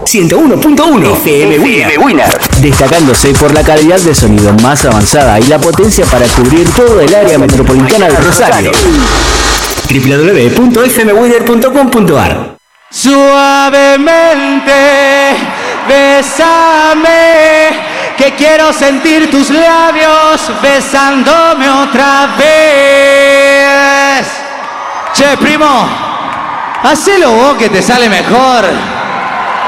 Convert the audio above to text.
101.1 FM Winner. Destacándose por la calidad de sonido más avanzada y la potencia para cubrir todo el área metropolitana de Rosario. www.fmwinner.com.ar. Suavemente, bésame, que quiero sentir tus labios besándome otra vez. Che, primo, hacelo vos que te sale mejor.